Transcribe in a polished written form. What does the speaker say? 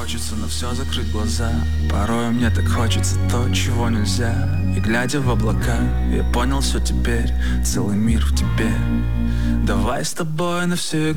хочется на все закрыть глаза. Порой мне так хочется то, чего нельзя. И глядя в облака, я понял все теперь. Целый мир в тебе. Давай с тобой навсегда